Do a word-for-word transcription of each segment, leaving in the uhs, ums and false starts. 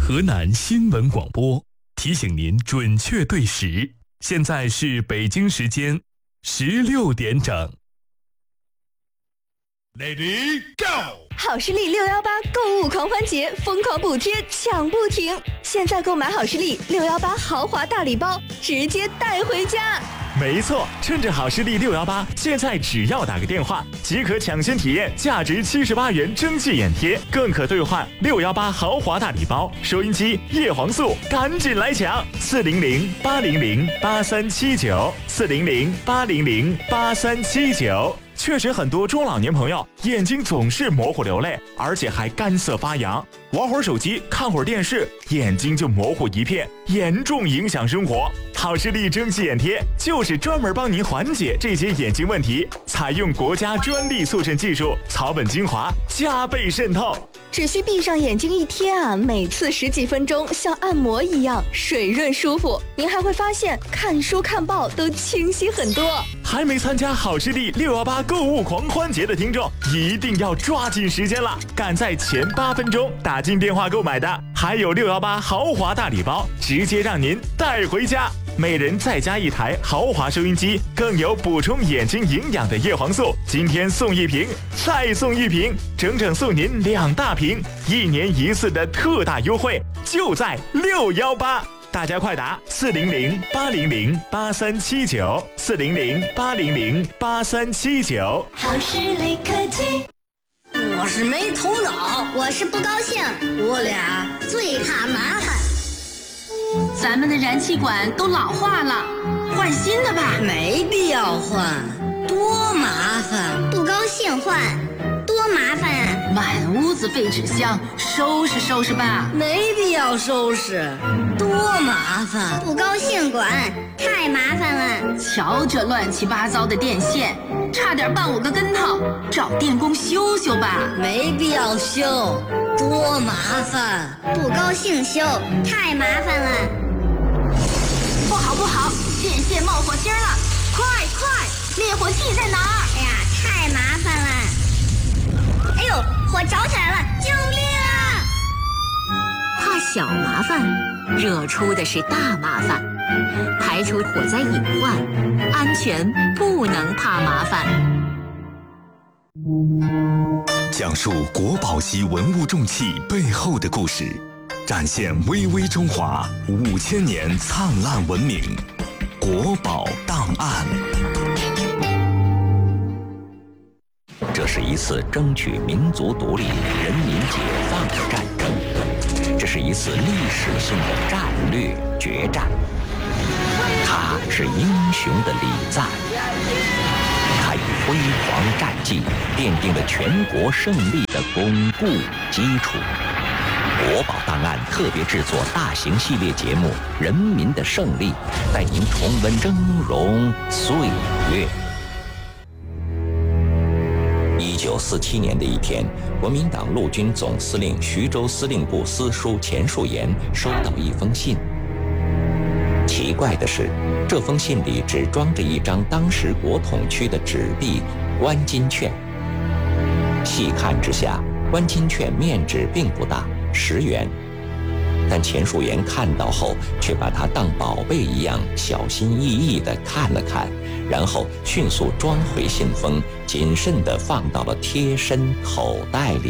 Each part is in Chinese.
河南新闻广播提醒您准确对时，现在是北京时间十六点整。 Lady Go！ 好视力六一八购物狂欢节，疯狂补贴抢不停！现在购买好视力六一八豪华大礼包，直接带回家。 没错，趁着好视力六一八，现在只要打个电话，即可抢先体验价值七十八元蒸汽眼贴，更可兑换六一八豪华大礼包，收音机、叶黄素，赶紧来抢！四零零八零零八三七九，四零零八零零八三七九。确实，很多中老年朋友眼睛总是模糊流泪，而且还干涩发痒，玩会儿手机、看会儿电视，眼睛就模糊一片，严重影响生活。好视力蒸汽眼贴就是专门帮您缓解这些眼睛问题，采用国家专利速渗技术，草本精华加倍渗透。 只需闭上眼睛一贴啊，每次十几分钟，像按摩一样水润舒服。您还会发现看书看报都清晰很多。 还没参加好视力六一八购物狂欢节的听众，一定要抓紧时间了！赶在前八分钟打进电话购买的，还有六一八豪华大礼包，直接让您带回家。每人再加一台豪华收音机，更有补充眼睛营养的叶黄素，今天送一瓶，再送一瓶，整整送您两大瓶，一年一次的特大优惠，就在六一八。大家快打四零零八零零八三七九，四零零八零零八三七九。 好视力科技。 我是没头脑， 我是不高兴， 我俩最怕麻烦。 咱们的燃气管都老化了，换新的吧。 没必要换，多麻烦。 不高兴换，多麻烦啊！ 满屋子废纸箱，收拾收拾吧。 没必要收拾，多麻烦。 不高兴管，太麻烦了。 瞧这乱七八糟的电线，差点绊我个跟头，找电工修修吧。 没必要修，多麻烦。 不高兴修，太麻烦了。 不好不好，电线冒火星了，快快，灭火器在哪儿？ 哎呀，太麻烦了。哎呦，火着起来了，救命啊！ 怕小麻烦，惹出的是大麻烦。排除火灾隐患，安全不能怕麻烦。 讲述国宝级文物重器背后的故事，展现巍巍中华五千年灿烂文明。国宝档案。 这是一次争取民族独立、人民解放的战争，这是一次历史性的战略决战。他是英雄的礼赞，他以辉煌战绩奠定了全国胜利的巩固基础。国宝档案特别制作大型系列节目《人民的胜利》，带您重温峥嵘岁月。一九四七年的一天，国民党陆军总司令徐州司令部司书钱树岩收到一封信。奇怪的是，这封信里只装着一张当时国统区的纸币关金券。细看之下，关金券面值并不大，十元。但钱树岩看到后，却把它当宝贝一样小心翼翼地看了看，然后迅速装回信封，谨慎地放到了贴身口袋里。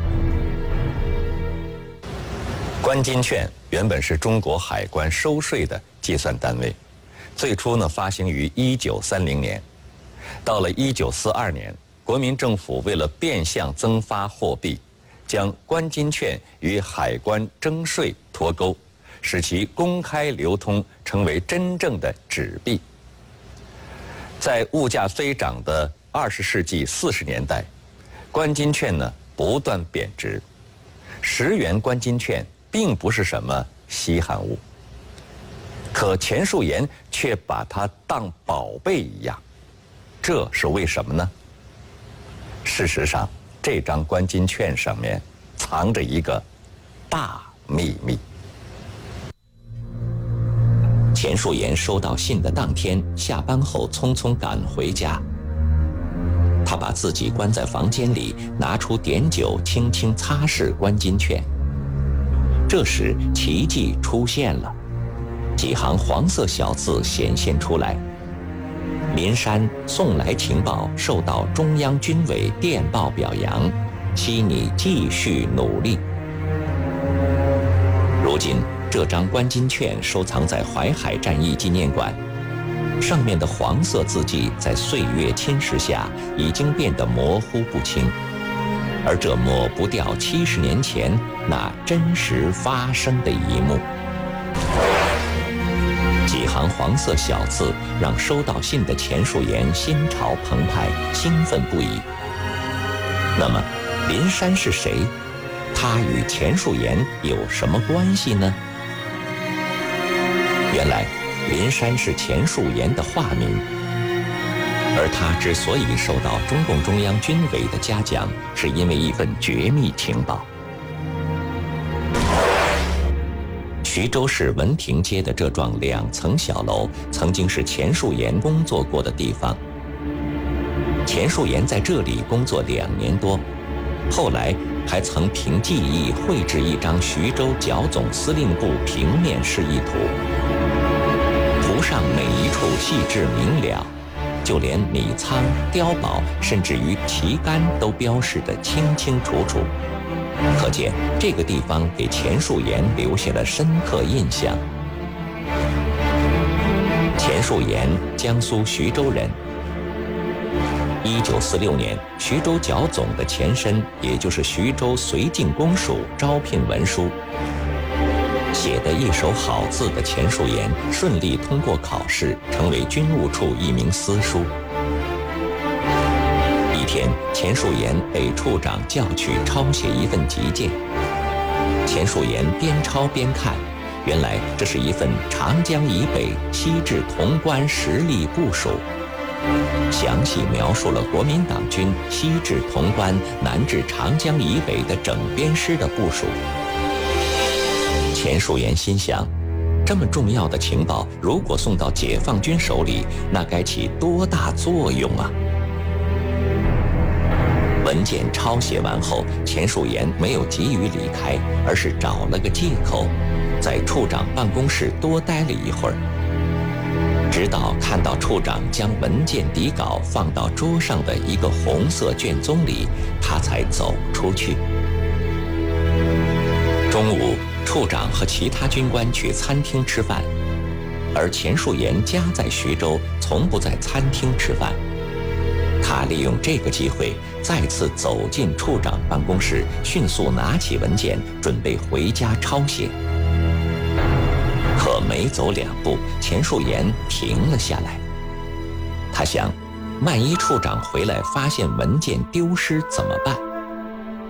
关金券原本是中国海关收税的计算单位，最初呢发行于一九三零年，到了一九四二年，国民政府为了变相增发货币，将关金券与海关征税脱钩，使其公开流通，成为真正的纸币。在物价飞涨的二十世纪四十年代，关金券呢不断贬值，十元关金券并不是什么稀罕物，可钱树岩却把它当宝贝一样，这是为什么呢？事实上，这张关金券上面藏着一个大秘密。钱树岩收到信的当天，下班后匆匆赶回家。他把自己关在房间里，拿出碘酒轻轻擦拭关金券。 这时奇迹出现了，几行黄色小字显现出来：林山送来情报，受到中央军委电报表扬，希你继续努力。如今这张关金券收藏在淮海战役纪念馆，上面的黄色字迹在岁月侵蚀下已经变得模糊不清，而这抹不掉七十年前那真实发生的一幕。几行黄色小字让收到信的钱树岩心潮澎湃，兴奋不已。那么林山是谁？他与钱树岩有什么关系呢？原来林山是钱树岩的化名，而他之所以受到中共中央军委的嘉奖，是因为一份绝密情报。徐州市文亭街的这幢两层小楼，曾经是钱树岩工作过的地方。钱树岩在这里工作两年多，后来还曾凭记忆绘制一张徐州剿总司令部平面示意图，图上每一处细致明了，就连米仓、碉堡，甚至于旗杆都标示得清清楚楚。可见这个地方给钱树岩留下了深刻印象。钱树岩，江苏徐州人。一九四六年，徐州剿总的前身，也就是徐州绥靖公署招聘文书，写得一手好字的钱树岩顺利通过考试，成为军务处一名司书。一天，钱树岩被处长叫去抄写一份急件。钱树岩边抄边看，原来这是一份长江以北西至潼关实力部署，详细描述了国民党军西至潼关、南至长江以北的整编师的部署。钱树岩心想，这么重要的情报，如果送到解放军手里，那该起多大作用啊！文件抄写完后，钱树岩没有急于离开，而是找了个借口，在处长办公室多待了一会儿，直到看到处长将文件底稿放到桌上的一个红色卷宗里，他才走出去。中午，处长和其他军官去餐厅吃饭，而钱树岩家在徐州，从不在餐厅吃饭。他利用这个机会再次走进处长办公室，迅速拿起文件，准备回家抄写。可没走两步，钱树岩停了下来。他想，万一处长回来发现文件丢失怎么办？